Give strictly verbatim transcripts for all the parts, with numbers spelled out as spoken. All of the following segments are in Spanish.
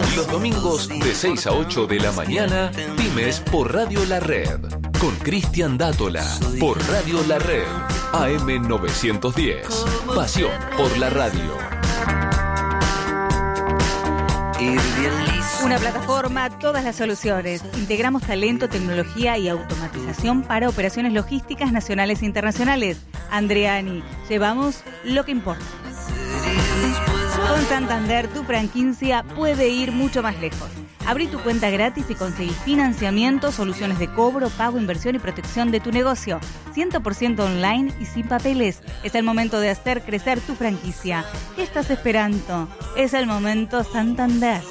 Los domingos de seis a ocho de la mañana, Pymes por Radio La Red. Con Cristian Dátola, por Radio La Red. A M novecientos diez. Pasión por la radio. Una plataforma, todas las soluciones. Integramos talento, tecnología y automatización para operaciones logísticas nacionales e internacionales. Andreani, llevamos lo que importa. Con Santander, tu franquicia puede ir mucho más lejos. Abrí tu cuenta gratis y conseguí financiamiento, soluciones de cobro, pago, inversión y protección de tu negocio. cien por ciento online y sin papeles. Es el momento de hacer crecer tu franquicia. ¿Qué estás esperando? Es el momento Santander.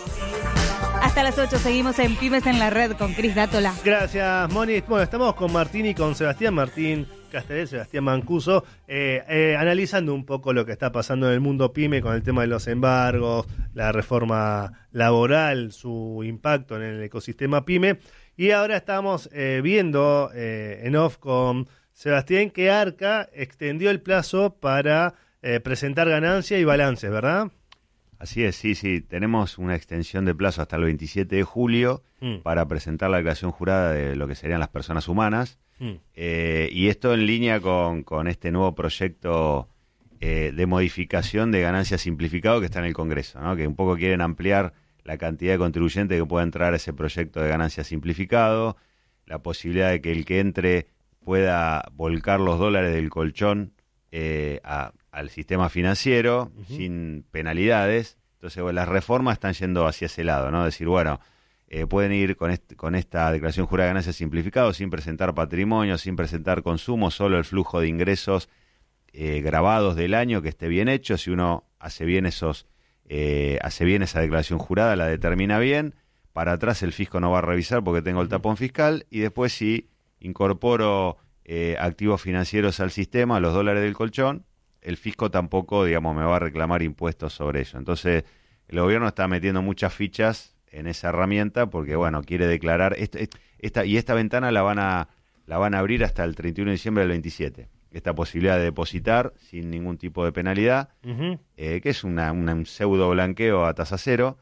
Hasta las ocho seguimos en Pymes en la Red con Cris Dátola. Gracias, Moni. Bueno, estamos con Martín y con Sebastián. Martín Castellet, Sebastián Mancuso, eh, eh, analizando un poco lo que está pasando en el mundo pyme con el tema de los embargos, la reforma laboral, su impacto en el ecosistema pyme. Y ahora estamos eh, viendo eh, en off con Sebastián que Arca extendió el plazo para eh, presentar ganancias y balances, ¿verdad? Así es, sí, sí. Tenemos una extensión de plazo hasta el veintisiete de julio mm. para presentar la declaración jurada de lo que serían las personas humanas. Mm. Eh, y esto en línea con, con este nuevo proyecto eh, de modificación de ganancias simplificado que está en el Congreso, ¿no? Que un poco quieren ampliar la cantidad de contribuyentes que pueda entrar a ese proyecto de ganancias simplificado, la posibilidad de que el que entre pueda volcar los dólares del colchón eh, a al sistema financiero, uh-huh. sin penalidades. Entonces, bueno, las reformas están yendo hacia ese lado, ¿no? Decir, bueno, eh, pueden ir con, este, con esta declaración jurada de ganancias simplificado, sin presentar patrimonio, sin presentar consumo, solo el flujo de ingresos eh, grabados del año que esté bien hecho. Si uno hace bien esos, eh, hace bien esa declaración jurada, la determina bien, para atrás el fisco no va a revisar porque tengo el tapón fiscal, y después si incorporo eh, activos financieros al sistema, los dólares del colchón, el fisco tampoco, digamos, me va a reclamar impuestos sobre ello. Entonces, el gobierno está metiendo muchas fichas en esa herramienta porque, bueno, quiere declarar esta, esta y esta ventana la van a la van a abrir hasta el treinta y uno de diciembre del veintisiete. Esta posibilidad de depositar sin ningún tipo de penalidad, uh-huh. eh, que es una, una, un pseudo blanqueo a tasa cero.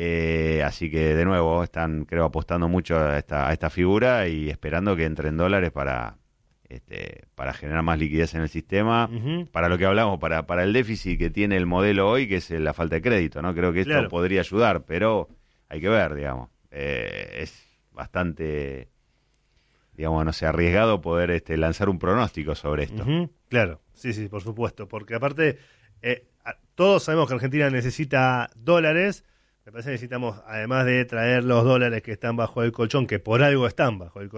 Eh, así que, de nuevo, están, creo, apostando mucho a esta, a esta figura y esperando que entren dólares para... Este, para generar más liquidez en el sistema, uh-huh. para lo que hablamos, para, para el déficit que tiene el modelo hoy, que es la falta de crédito, ¿no? Creo que esto claro. podría ayudar, pero hay que ver, digamos. Eh, es bastante, digamos, no sé, arriesgado poder este, lanzar un pronóstico sobre esto. Uh-huh. Claro, sí, sí, por supuesto, porque aparte, eh, todos sabemos que Argentina necesita dólares. Me parece que necesitamos, además de traer los dólares que están bajo el colchón, que por algo están bajo el colchón,